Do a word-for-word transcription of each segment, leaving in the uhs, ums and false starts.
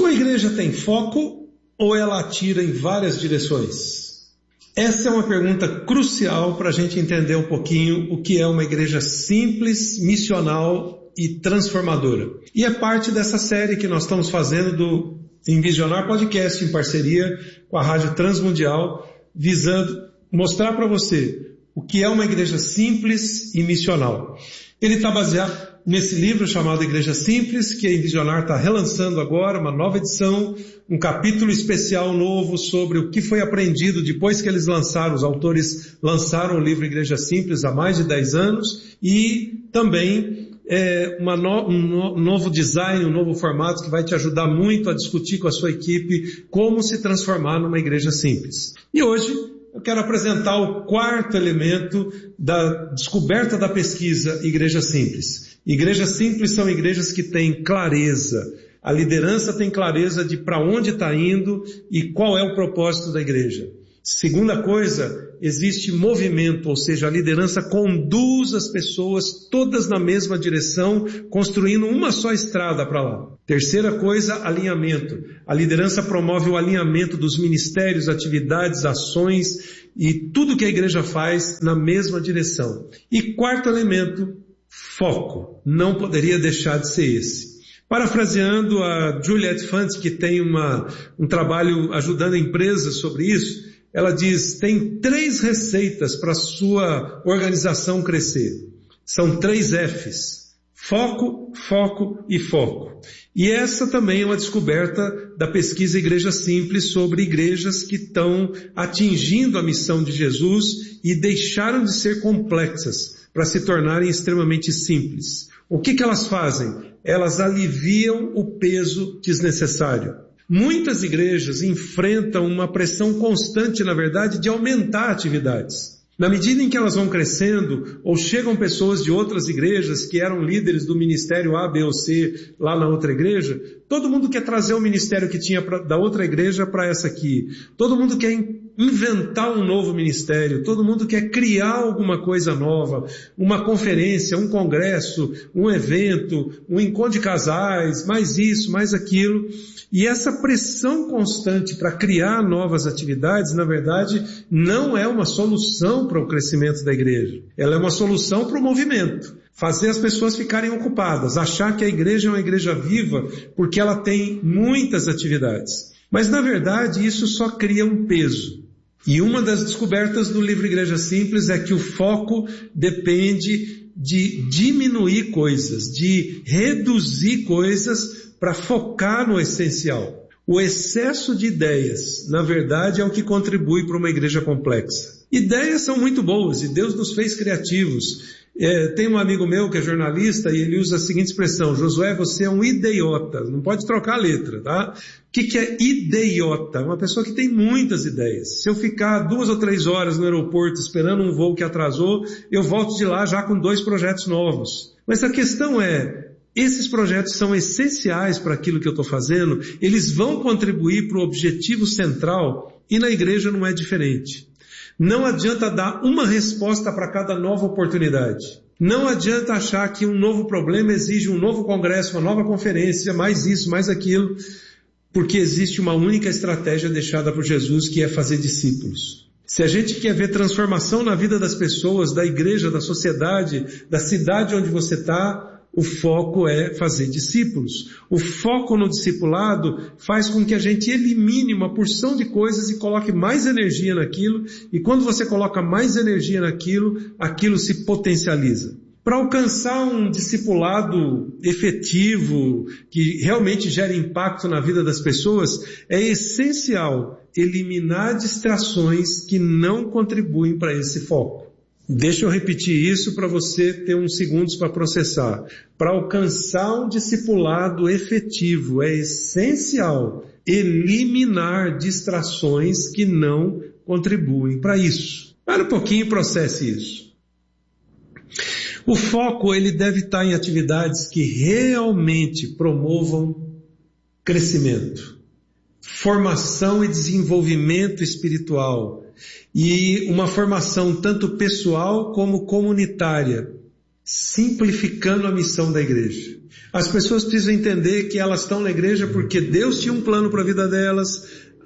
Uma igreja tem foco ou ela atira em várias direções? Essa é uma pergunta crucial para a gente entender um pouquinho o que é uma igreja simples, missional e transformadora. E é parte dessa série que nós estamos fazendo do Envisionar Podcast em parceria com a Rádio Transmundial, visando mostrar para você o que é uma igreja simples e missional. Ele está baseado nesse livro chamado Igreja Simples, que a Envisionar está relançando agora, uma nova edição, um capítulo especial novo sobre o que foi aprendido depois que eles lançaram, os autores lançaram o livro Igreja Simples há mais de dez anos, e também é, uma no, um no, novo design, um novo formato que vai te ajudar muito a discutir com a sua equipe como se transformar numa igreja simples. E hoje eu quero apresentar o quarto elemento da descoberta da pesquisa Igreja Simples. Igrejas simples são igrejas que têm clareza. A liderança tem clareza de para onde está indo e qual é o propósito da igreja. Segunda coisa, existe movimento, ou seja, a liderança conduz as pessoas todas na mesma direção, construindo uma só estrada para lá. Terceira coisa, alinhamento. A liderança promove o alinhamento dos ministérios, atividades, ações e tudo que a igreja faz na mesma direção. E quarto elemento, foco. Não poderia deixar de ser esse. Parafraseando a Juliette Fant, que tem uma, um trabalho ajudando empresas sobre isso, ela diz, tem três receitas para a sua organização crescer. São três Fs. Foco, foco e foco. E essa também é uma descoberta da pesquisa Igreja Simples sobre igrejas que estão atingindo a missão de Jesus e deixaram de ser complexas para se tornarem extremamente simples. O que que elas fazem? Elas aliviam o peso desnecessário. Muitas igrejas enfrentam uma pressão constante, na verdade, de aumentar atividades. Na medida em que elas vão crescendo, ou chegam pessoas de outras igrejas que eram líderes do ministério A, B ou C lá na outra igreja, todo mundo quer trazer o ministério que tinha pra, da outra igreja para essa aqui. Todo mundo quer inventar um novo ministério, todo mundo quer criar alguma coisa nova, uma conferência, um congresso, um evento, um encontro de casais, mais isso, mais aquilo. E essa pressão constante para criar novas atividades, na verdade, não é uma solução para o crescimento da igreja. Ela é uma solução para o movimento. Fazer as pessoas ficarem ocupadas, achar que a igreja é uma igreja viva porque ela tem muitas atividades. Mas, na verdade, isso só cria um peso. E uma das descobertas do livro Igreja Simples é que o foco depende de diminuir coisas, de reduzir coisas para focar no essencial. O excesso de ideias, na verdade, é o que contribui para uma igreja complexa. Ideias são muito boas e Deus nos fez criativos. É, tem um amigo meu que é jornalista e ele usa a seguinte expressão, Josué, você é um ideiota, não pode trocar a letra, tá? O que, que é ideiota? Uma pessoa que tem muitas ideias. Se eu ficar duas ou três horas no aeroporto esperando um voo que atrasou, eu volto de lá já com dois projetos novos. Mas a questão é, esses projetos são essenciais para aquilo que eu estou fazendo, eles vão contribuir para o objetivo central e na igreja não é diferente. Não adianta dar uma resposta para cada nova oportunidade. Não adianta achar que um novo problema exige um novo congresso, uma nova conferência, mais isso, mais aquilo, porque existe uma única estratégia deixada por Jesus, que é fazer discípulos. Se a gente quer ver transformação na vida das pessoas, da igreja, da sociedade, da cidade onde você está, o foco é fazer discípulos. O foco no discipulado faz com que a gente elimine uma porção de coisas e coloque mais energia naquilo, e quando você coloca mais energia naquilo, aquilo se potencializa. Para alcançar um discipulado efetivo, que realmente gere impacto na vida das pessoas, é essencial eliminar distrações que não contribuem para esse foco. Deixa eu repetir isso para você ter uns segundos para processar. Para alcançar um discipulado efetivo, é essencial eliminar distrações que não contribuem para isso. Para um pouquinho e processe isso. O foco, ele deve estar em atividades que realmente promovam crescimento, formação e desenvolvimento espiritual, e uma formação tanto pessoal como comunitária. simplificando a missão da igreja. As pessoas precisam entender que elas estão na igreja porque Deus tinha um plano para a vida delas,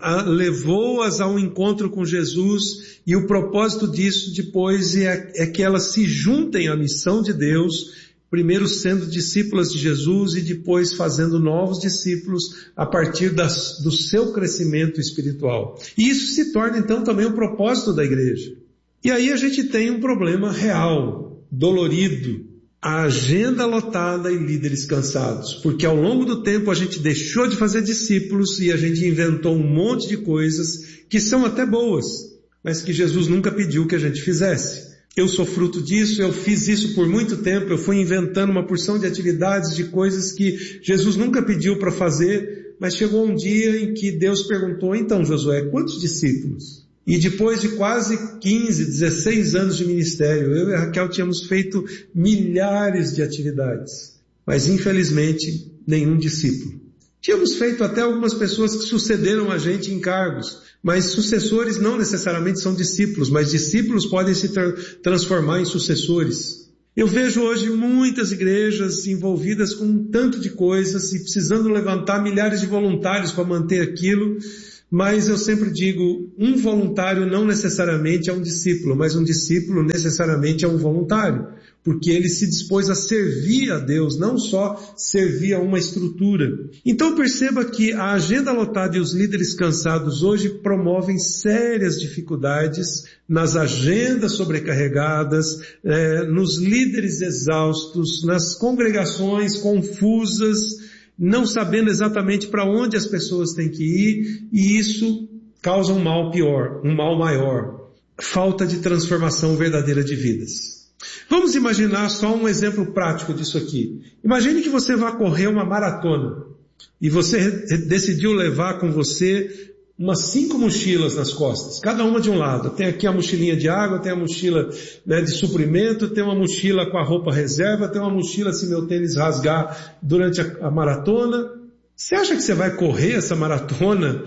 levou-as a um encontro com Jesus, e o propósito disso depois é, é que elas se juntem à missão de Deus, primeiro sendo discípulas de Jesus e depois fazendo novos discípulos a partir das, do seu crescimento espiritual. E isso se torna então também o propósito da igreja. E aí a gente tem um problema real, dolorido, a agenda lotada e líderes cansados, porque ao longo do tempo a gente deixou de fazer discípulos e a gente inventou um monte de coisas que são até boas, mas que Jesus nunca pediu que a gente fizesse. Eu sou fruto disso, eu fiz isso por muito tempo, eu fui inventando uma porção de atividades, de coisas que Jesus nunca pediu para fazer, mas chegou um dia em que Deus perguntou, então Josué, quantos discípulos? E depois de quase quinze, dezesseis anos de ministério, eu e a Raquel tínhamos feito milhares de atividades, mas infelizmente nenhum discípulo. Tínhamos feito até algumas pessoas que sucederam a gente em cargos, mas sucessores não necessariamente são discípulos, mas discípulos podem se tra- transformar em sucessores. Eu vejo hoje muitas igrejas envolvidas com um tanto de coisas e precisando levantar milhares de voluntários para manter aquilo, mas eu sempre digo, um voluntário não necessariamente é um discípulo, mas um discípulo necessariamente é um voluntário, porque ele se dispôs a servir a Deus, não só servir a uma estrutura. Então perceba que a agenda lotada e os líderes cansados hoje promovem sérias dificuldades nas agendas sobrecarregadas, eh, nos líderes exaustos, nas congregações confusas, não sabendo exatamente para onde as pessoas têm que ir, e isso causa um mal pior, um mal maior, falta de transformação verdadeira de vidas. Vamos imaginar só um exemplo prático disso aqui. Imagine que você vai correr uma maratona, e você decidiu levar com você umas cinco mochilas nas costas, cada uma de um lado. Tem aqui a mochilinha de água, tem a mochila, né, de suprimento, tem uma mochila com a roupa reserva, tem uma mochila se meu tênis rasgar durante a, a maratona. Você acha que você vai correr essa maratona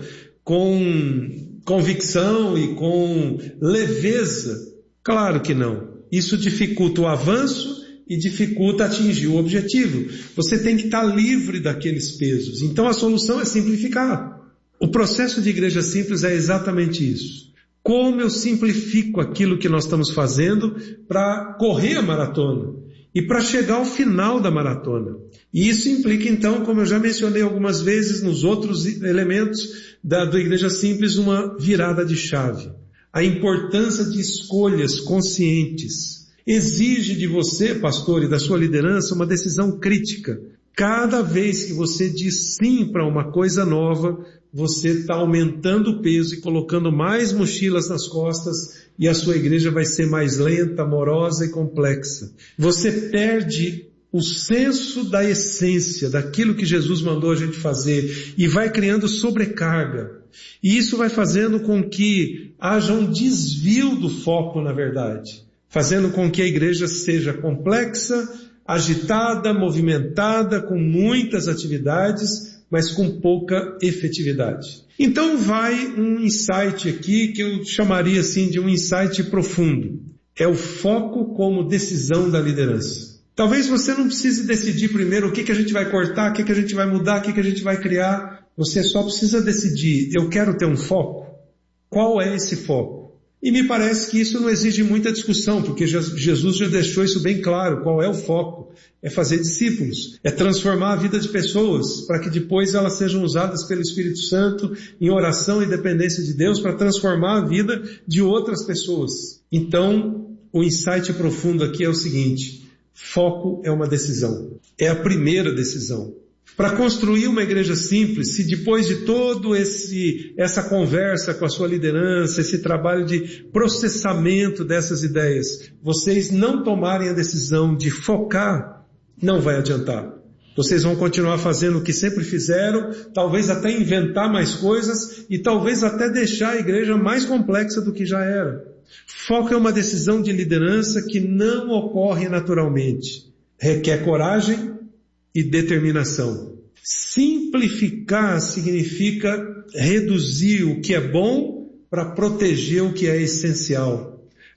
com convicção e com leveza? Claro que não. Isso dificulta o avanço e dificulta atingir o objetivo. Você tem que estar livre daqueles pesos. Então a solução é simplificar. O processo de igreja simples é exatamente isso. Como eu simplifico aquilo que nós estamos fazendo para correr a maratona e para chegar ao final da maratona. E isso implica então, como eu já mencionei algumas vezes nos outros elementos da, da igreja simples, uma virada de chave. A importância de escolhas conscientes exige de você, pastor, e da sua liderança uma decisão crítica. Cada vez que você diz sim para uma coisa nova, você está aumentando o peso e colocando mais mochilas nas costas, e a sua igreja vai ser mais lenta, morosa e complexa. Você perde o senso da essência, daquilo que Jesus mandou a gente fazer, e vai criando sobrecarga. E isso vai fazendo com que haja um desvio do foco, na verdade, fazendo com que a igreja seja complexa, agitada, movimentada, com muitas atividades, mas com pouca efetividade. Então vai um insight aqui que eu chamaria assim de um insight profundo. É o foco como decisão da liderança. Talvez você não precise decidir primeiro o que, que a gente vai cortar, o que, que a gente vai mudar, o que, que a gente vai criar. Você só precisa decidir, eu quero ter um foco. Qual é esse foco? E me parece que isso não exige muita discussão, porque Jesus já deixou isso bem claro. Qual é o foco? É fazer discípulos, é transformar a vida de pessoas, para que depois elas sejam usadas pelo Espírito Santo em oração e dependência de Deus, para transformar a vida de outras pessoas. Então, o insight profundo aqui é o seguinte: foco é uma decisão, é a primeira decisão. Para construir uma igreja simples, se depois de todo esse, essa conversa com a sua liderança, esse trabalho de processamento dessas ideias, vocês não tomarem a decisão de focar, não vai adiantar. Vocês vão continuar fazendo o que sempre fizeram, talvez até inventar mais coisas e talvez até deixar a igreja mais complexa do que já era. Foco é uma decisão de liderança que não ocorre naturalmente. Requer coragem e determinação. Simplificar significa reduzir o que é bom para proteger o que é essencial.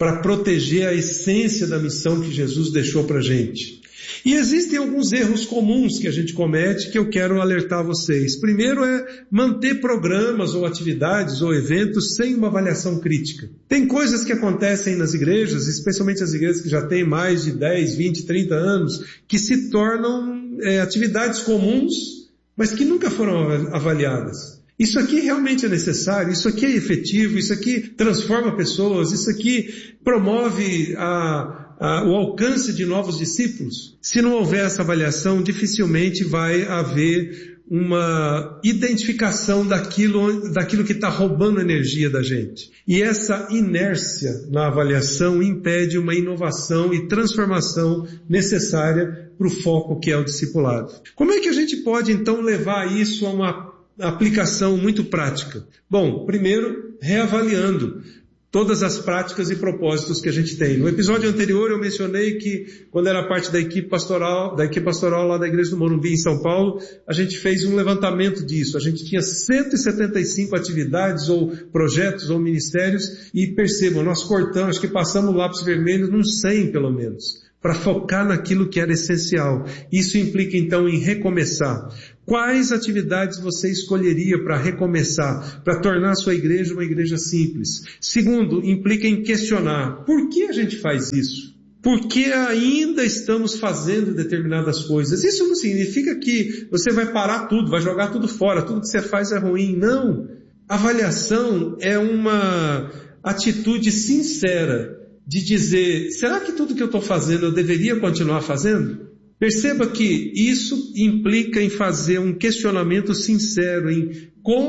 para proteger a essência da missão que Jesus deixou para a gente. E existem alguns erros comuns que a gente comete que eu quero alertar vocês. Primeiro é manter programas ou atividades ou eventos sem uma avaliação crítica. Tem coisas que acontecem nas igrejas, especialmente as igrejas que já têm mais de dez, vinte, trinta anos, que se tornam é, atividades comuns, mas que nunca foram avaliadas. Isso aqui realmente é necessário, isso aqui é efetivo, isso aqui transforma pessoas, isso aqui promove a, a, o alcance de novos discípulos. Se não houver essa avaliação, dificilmente vai haver uma identificação daquilo, daquilo que está roubando energia da gente. E essa inércia na avaliação impede uma inovação e transformação necessária para o foco que é o discipulado. Como é que a gente pode então levar isso a uma aplicação muito prática? Bom, primeiro, reavaliando todas as práticas e propósitos que a gente tem. No episódio anterior eu mencionei que quando era parte da equipe pastoral, da equipe pastoral lá da Igreja do Morumbi em São Paulo, a gente fez um levantamento disso. A gente tinha cento e setenta e cinco atividades ou projetos ou ministérios e percebam, nós cortamos, acho que passamos o lápis vermelho num cem pelo menos, para focar naquilo que era essencial. Isso implica então em recomeçar. Quais atividades você escolheria para recomeçar, para tornar a sua igreja uma igreja simples? Segundo, implica em questionar. Por que a gente faz isso? Por que ainda estamos fazendo determinadas coisas? Isso não significa que você vai parar tudo, vai jogar tudo fora, tudo que você faz é ruim. Não. Avaliação é uma atitude sincera de dizer, será que tudo que eu estou fazendo eu deveria continuar fazendo? Perceba que isso implica em fazer um questionamento sincero, em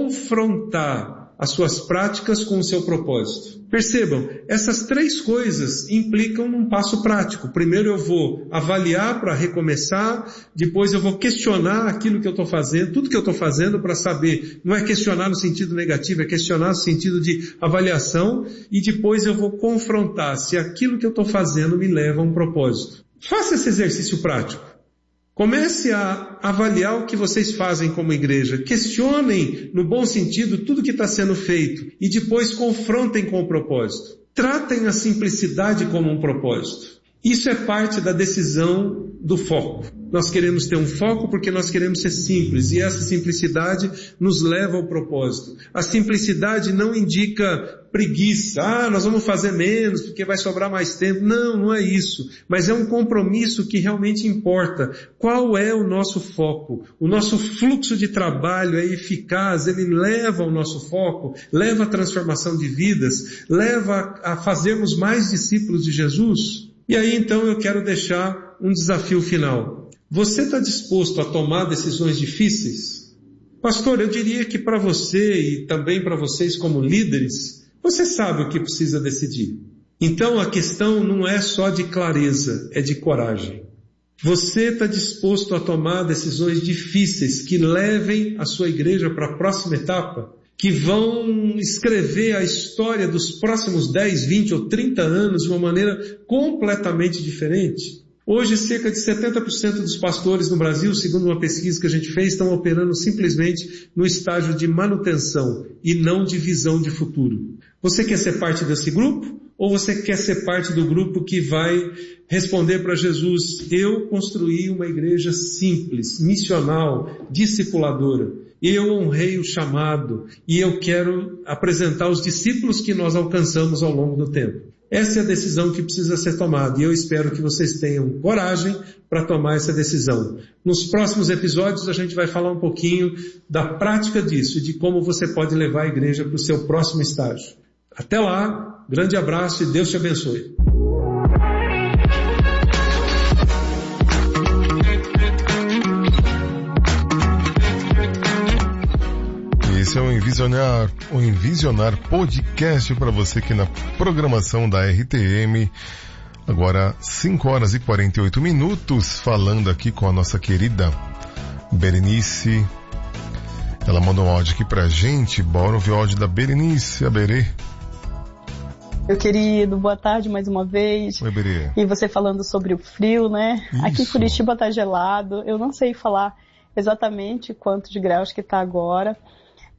confrontar as suas práticas com o seu propósito. Percebam, essas três coisas implicam num passo prático. Primeiro eu vou avaliar para recomeçar, depois eu vou questionar aquilo que eu estou fazendo, tudo que eu estou fazendo para saber, não é questionar no sentido negativo, é questionar no sentido de avaliação, e depois eu vou confrontar se aquilo que eu estou fazendo me leva a um propósito. Faça esse exercício prático. Comece a avaliar o que vocês fazem como igreja. Questionem, no bom sentido, tudo que está sendo feito e depois confrontem com o propósito. Tratem a simplicidade como um propósito. Isso é parte da decisão do foco. Nós queremos ter um foco porque nós queremos ser simples e essa simplicidade nos leva ao propósito. A simplicidade não indica preguiça. Ah, nós vamos fazer menos porque vai sobrar mais tempo. Não, não é isso. Mas é um compromisso que realmente importa. Qual é o nosso foco? O nosso fluxo de trabalho é eficaz, ele leva ao nosso foco, leva à transformação de vidas, leva a fazermos mais discípulos de Jesus. E aí então eu quero deixar um desafio final. Você está disposto a tomar decisões difíceis? Pastor, eu diria que para você e também para vocês como líderes, você sabe o que precisa decidir. Então a questão não é só de clareza, é de coragem. Você está disposto a tomar decisões difíceis que levem a sua igreja para a próxima etapa? Que vão escrever a história dos próximos dez, vinte ou trinta anos de uma maneira completamente diferente? Hoje, cerca de setenta por cento dos pastores no Brasil, segundo uma pesquisa que a gente fez, estão operando simplesmente no estágio de manutenção e não de visão de futuro. Você quer ser parte desse grupo? Ou você quer ser parte do grupo que vai responder para Jesus, eu construí uma igreja simples, missional, discipuladora. Eu honrei o chamado e eu quero apresentar os discípulos que nós alcançamos ao longo do tempo. Essa é a decisão que precisa ser tomada e eu espero que vocês tenham coragem para tomar essa decisão. Nos próximos episódios a gente vai falar um pouquinho da prática disso e de como você pode levar a igreja para o seu próximo estágio. Até lá, grande abraço e Deus te abençoe. Esse é o Envisionar, o Envisionar Podcast para você aqui na programação da R T M. Agora cinco horas e quarenta e oito minutos, falando aqui com a nossa querida Berenice. Ela mandou um áudio aqui pra gente. Bora ouvir o áudio da Berenice, a Berê. Meu querido, boa tarde mais uma vez. Oi, Berê. E você falando sobre o frio, né? Isso. Aqui em Curitiba tá gelado. Eu não sei falar exatamente quantos graus que tá agora.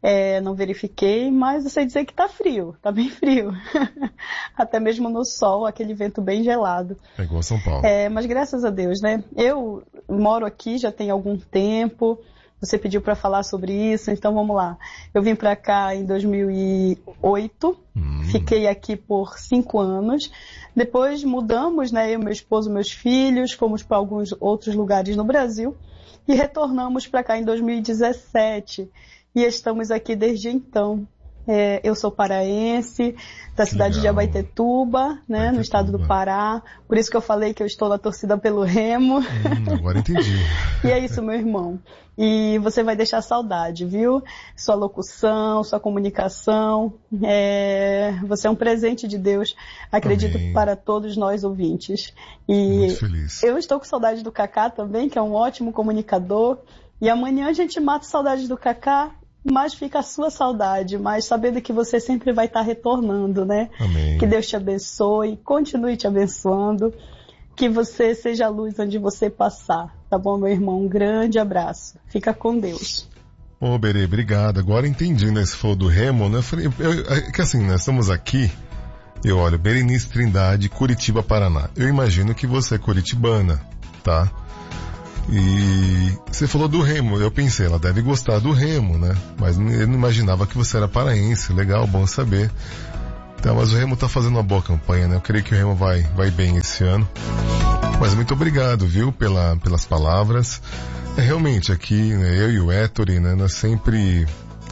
É, não verifiquei, mas eu sei dizer que tá frio, tá bem frio. Até mesmo no sol, aquele vento bem gelado. É igual São Paulo. É, mas graças a Deus, né? Eu moro aqui já tem algum tempo. Você pediu para falar sobre isso, então vamos lá. Eu vim para cá em dois mil e oito, hum. Fiquei aqui por cinco anos. Depois mudamos, né? Eu, meu esposo, meus filhos, fomos para alguns outros lugares no Brasil e retornamos para cá em dois mil e dezessete. E estamos aqui desde então. É, eu sou paraense, da cidade de Abaetetuba, né, no estado do Pará. Por isso que eu falei que eu estou na torcida pelo Remo. Hum, agora entendi. E é isso, meu irmão. E você vai deixar saudade, viu? Sua locução, sua comunicação. É... Você é um presente de Deus, acredito, Amém. Para todos nós ouvintes. E muito feliz. Eu estou com saudade do Cacá também, que é um ótimo comunicador. E amanhã a gente mata saudade do Cacá. Mas fica a sua saudade, mas sabendo que você sempre vai estar retornando, né? Amém. Que Deus te abençoe, continue te abençoando, que você seja a luz onde você passar, tá bom, meu irmão? Um grande abraço. Fica com Deus. Ô, Berê, obrigado. Agora entendi, né? Você falou do Remo, né? Eu falei, eu, eu, que assim, nós estamos aqui, eu olho, Berenice Trindade, Curitiba, Paraná. Eu imagino que você é curitibana, tá? E você falou do Remo, eu pensei, ela deve gostar do Remo, né? Mas eu não imaginava que você era paraense, legal, bom saber. Então, mas o Remo tá fazendo uma boa campanha, né? Eu creio que o Remo vai, vai bem esse ano. Mas muito obrigado, viu, pela, pelas palavras. É, realmente, aqui, né, eu e o Ettore, né, nós sempre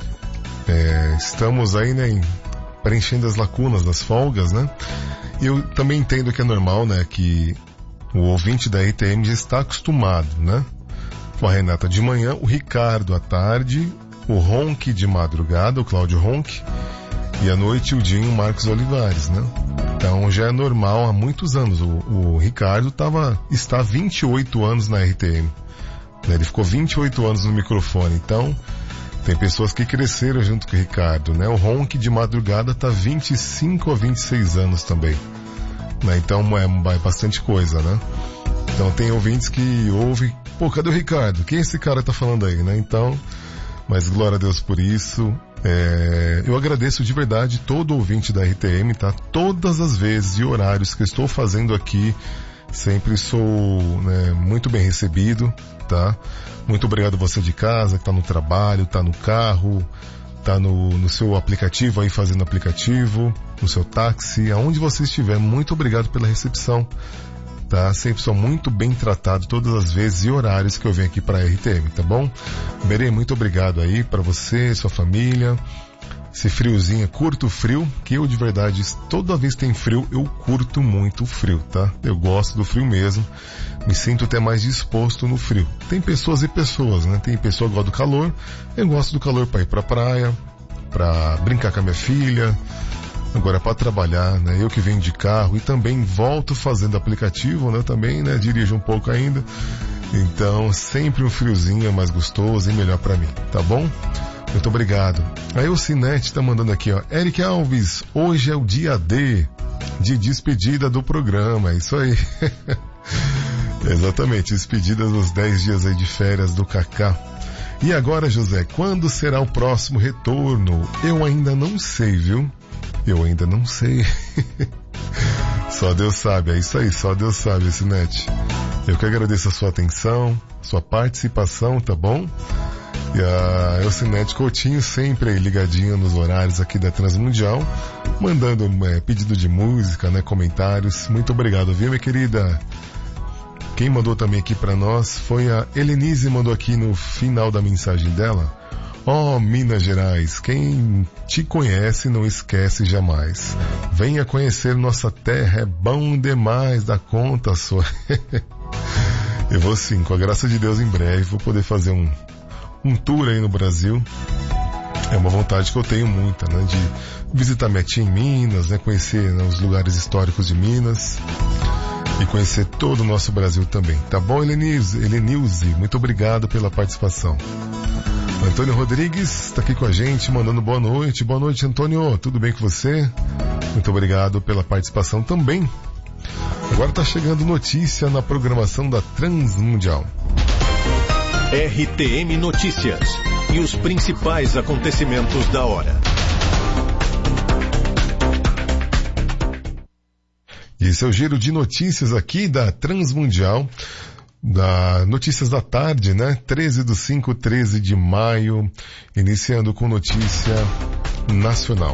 é, estamos aí, né, em, preenchendo as lacunas das folgas, né? E eu também entendo que é normal, né, que o ouvinte da R T M já está acostumado, né? Com a Renata de manhã, o Ricardo à tarde, o Ronque de madrugada, o Cláudio Ronque, e à noite o Dinho Marcos Olivares, né? Então já é normal há muitos anos. O, o Ricardo tava, está há vinte e oito anos na R T M. Né? Ele ficou vinte e oito anos no microfone. Então, tem pessoas que cresceram junto com o Ricardo, né? O Ronque de madrugada está vinte e cinco a vinte e seis anos também. Né? Então é, é bastante coisa, né? Então tem ouvintes que ouvem, pô, cadê o Ricardo? Quem esse cara tá falando aí, né? Então, mas glória a Deus por isso. É, eu agradeço de verdade todo ouvinte da R T M, tá? Todas as vezes e horários que eu estou fazendo aqui, sempre sou, né, muito bem recebido, tá? Muito obrigado você de casa, que tá no trabalho, tá no carro, tá no, no seu aplicativo aí fazendo aplicativo, no seu táxi, aonde você estiver, muito obrigado pela recepção, tá? Sempre sou muito bem tratado todas as vezes e horários que eu venho aqui para a R T M, tá bom? Berê, muito obrigado aí para você, sua família, esse friozinho, curto frio, que eu de verdade, toda vez que tem frio, eu curto muito o frio, tá? Eu gosto do frio mesmo, me sinto até mais disposto no frio. Tem pessoas e pessoas, né? Tem pessoa que gosta do calor, eu gosto do calor para ir pra praia, pra brincar com a minha filha, agora para trabalhar, né? Eu que venho de carro e também volto fazendo aplicativo, né? Também, né? Dirijo um pouco ainda, então sempre um friozinho é mais gostoso e melhor para mim, tá bom? Muito obrigado. Aí o Cinete tá mandando aqui, ó. Eric Alves, hoje é o dia D de despedida do programa. É isso aí. Exatamente, despedida dos dez dias aí de férias do Cacá. E agora, José, quando será o próximo retorno? Eu ainda não sei, viu? Eu ainda não sei. Só Deus sabe, é isso aí, só Deus sabe, Cinete. Eu que agradeço a sua atenção, sua participação, tá bom? E a Elcinete Coutinho sempre aí ligadinha nos horários aqui da Transmundial, mandando é, pedido de música, né, comentários. Muito obrigado, viu, minha querida? Quem mandou também aqui pra nós foi a Helenise, mandou aqui no final da mensagem dela. Ó, oh, Minas Gerais, quem te conhece não esquece jamais. Venha conhecer nossa terra, é bom demais da conta sua. Eu vou sim, com a graça de Deus, em breve, vou poder fazer um um tour aí no Brasil. É uma vontade que eu tenho muita, né, de visitar minha tia em Minas, né, conhecer, né, os lugares históricos de Minas e conhecer todo o nosso Brasil também. Tá bom, Helenilze? Helenilze, muito obrigado pela participação. Antônio Rodrigues está aqui com a gente, mandando boa noite. Boa noite, Antônio. Tudo bem com você? Muito obrigado pela participação também. Agora está chegando notícia na programação da Transmundial. R T M Notícias. e os principais acontecimentos da hora. Esse é o giro de notícias aqui da Transmundial, da Notícias da Tarde, né? treze do cinco, treze de maio, iniciando com notícia nacional.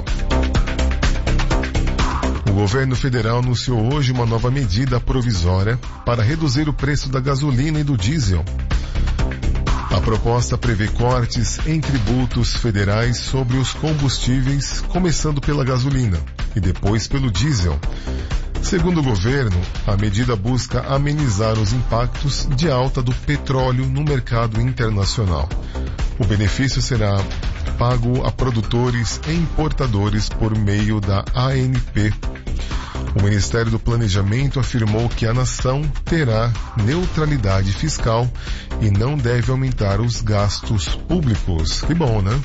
O governo federal anunciou hoje uma nova medida provisória para reduzir o preço da gasolina e do diesel. A proposta prevê cortes em tributos federais sobre os combustíveis, começando pela gasolina e depois pelo diesel. Segundo o governo, a medida busca amenizar os impactos de alta do petróleo no mercado internacional. O benefício será pago a produtores e importadores por meio da A N P. O Ministério do Planejamento afirmou que a nação terá neutralidade fiscal e não deve aumentar os gastos públicos. Que bom, né?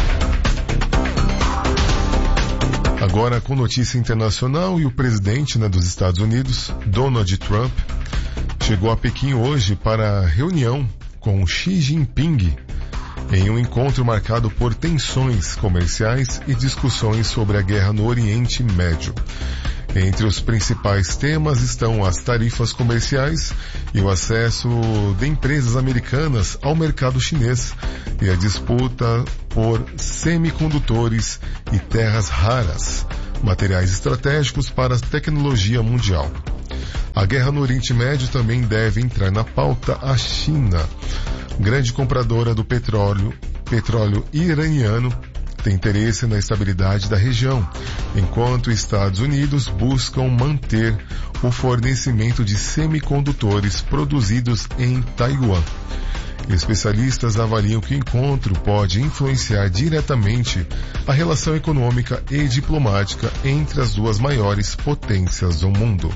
Agora com notícia internacional, e o presidente, né, dos Estados Unidos, Donald Trump, chegou a Pequim hoje para reunião com Xi Jinping, em um encontro marcado por tensões comerciais e discussões sobre a guerra no Oriente Médio. Entre os principais temas estão as tarifas comerciais e o acesso de empresas americanas ao mercado chinês e a disputa por semicondutores e terras raras, materiais estratégicos para a tecnologia mundial. A guerra no Oriente Médio também deve entrar na pauta. A China, grande compradora do petróleo, petróleo iraniano, tem interesse na estabilidade da região, enquanto Estados Unidos buscam manter o fornecimento de semicondutores produzidos em Taiwan. Especialistas avaliam que o encontro pode influenciar diretamente a relação econômica e diplomática entre as duas maiores potências do mundo.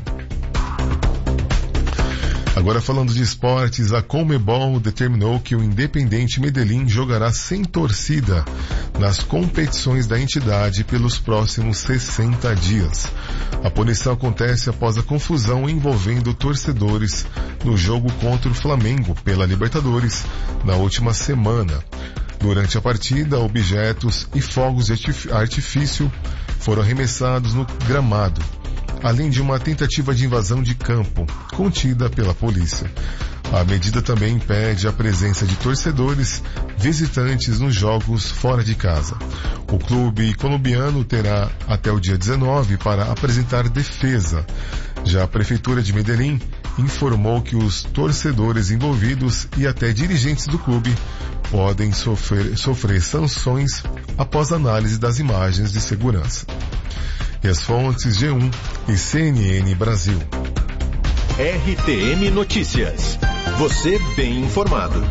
Agora falando de esportes, a Conmebol determinou que o Independiente Medellín jogará sem torcida nas competições da entidade pelos próximos sessenta dias. A punição acontece após a confusão envolvendo torcedores no jogo contra o Flamengo pela Libertadores na última semana. Durante a partida, objetos e fogos de artifício foram arremessados no gramado, além de uma tentativa de invasão de campo, contida pela polícia. A medida também impede a presença de torcedores visitantes nos jogos fora de casa. O clube colombiano terá até o dia dezenove para apresentar defesa. Já a Prefeitura de Medellín informou que os torcedores envolvidos e até dirigentes do clube podem sofrer, sofrer sanções após análise das imagens de segurança. E as fontes G um e C N N Brasil. R T M Notícias. Você bem informado.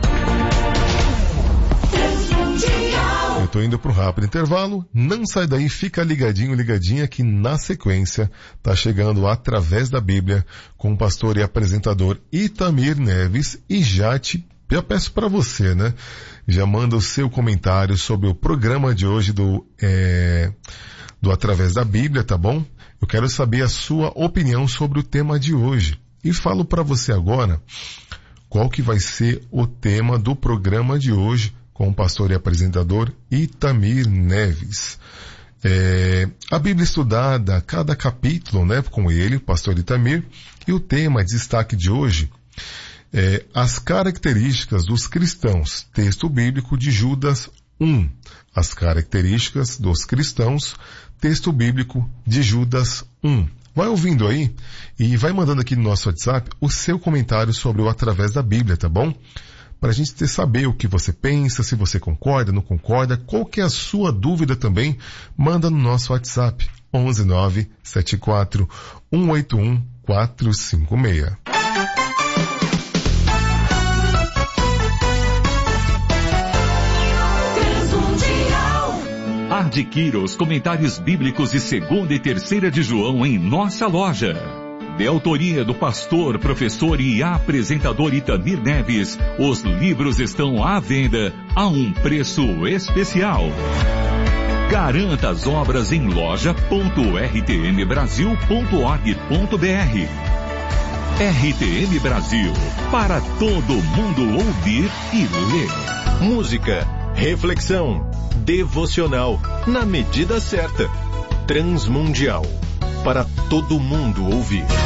Eu tô indo para um rápido intervalo. Não sai daí, fica ligadinho, ligadinha, que na sequência tá chegando Através da Bíblia com o pastor e apresentador Itamir Neves. E já te já peço para você, né? Já manda o seu comentário sobre o programa de hoje do... É... do Através da Bíblia, tá bom? Eu quero saber a sua opinião sobre o tema de hoje. E falo para você agora qual que vai ser o tema do programa de hoje com o pastor e apresentador Itamir Neves. É, a Bíblia estudada, cada capítulo, né, com ele, o pastor Itamir, e o tema de destaque de hoje é as características dos cristãos, texto bíblico de Judas um. As características dos cristãos, texto bíblico de Judas um. Vai ouvindo aí e vai mandando aqui no nosso WhatsApp o seu comentário sobre o Através da Bíblia, tá bom? Para a gente ter, saber o que você pensa, se você concorda, não concorda, qual que é a sua dúvida também, manda no nosso WhatsApp onze nove sete quatro um oito um quatro cinco seis. Adquira os comentários bíblicos de segunda e terceira de João em nossa loja. De autoria do pastor, professor e apresentador Itamir Neves, os livros estão à venda a um preço especial. Garanta as obras em loja ponto r t m brasil ponto org ponto b r. R T M Brasil, para todo mundo ouvir e ler. Música, Reflexão. Devocional. Na medida certa. Transmundial. Para todo mundo ouvir.